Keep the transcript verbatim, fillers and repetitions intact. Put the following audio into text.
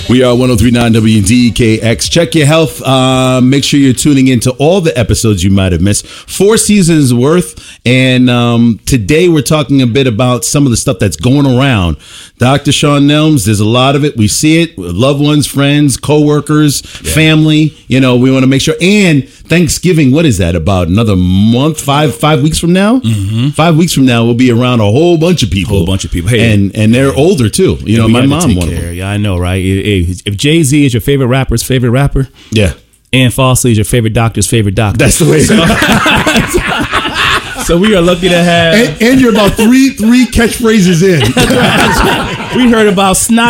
We are one oh three point nine W D K X. Check your health. Uh, make sure you're tuning into all the episodes you might have missed. Four seasons worth. And um, today we're talking a bit about some of the stuff that's going around. Doctor Sean Nelms, there's a lot of it. We see it with loved ones, friends, coworkers, yeah. family. You know, we want to make sure. And Thanksgiving, what is that? About another month, five five weeks from now? Mm-hmm. Five weeks from now, we'll be around a whole bunch of people. A whole bunch of people. Hey, and and they're older too. You know, my mom one of them. Yeah, I know, right? If Jay-Z is your favorite rapper's favorite rapper, yeah, and Falsely is your favorite doctor's favorite doctor. That's the way. So, so we are lucky to have. And, and you're about three three catchphrases in. We heard about snot.